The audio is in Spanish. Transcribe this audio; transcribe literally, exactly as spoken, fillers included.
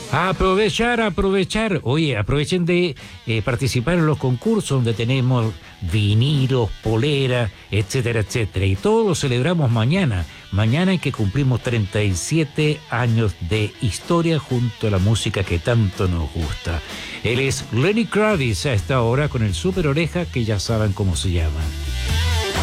A aprovechar, aprovechar. Oye, aprovechen de eh, participar en los concursos donde tenemos vinilos, poleras, etcétera, etcétera. Y todo lo celebramos mañana. Mañana en que cumplimos treinta y siete años de historia junto a la música que tanto nos gusta. Él es Lenny Kravitz a esta hora con el Super Oreja, que ya saben cómo se llama.